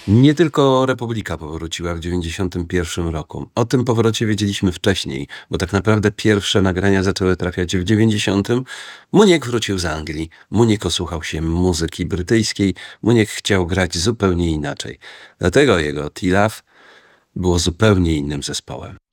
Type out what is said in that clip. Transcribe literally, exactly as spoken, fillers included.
Nie tylko Republika powróciła w dziewięćdziesiątym pierwszym roku. O tym powrocie wiedzieliśmy wcześniej, bo tak naprawdę pierwsze nagrania zaczęły trafiać w dziewięćdziesiątym. Muniek wrócił z Anglii. Muniek osłuchał się muzyki brytyjskiej. Muniek chciał grać zupełnie inaczej. Dlatego jego T-Love było zupełnie innym zespołem.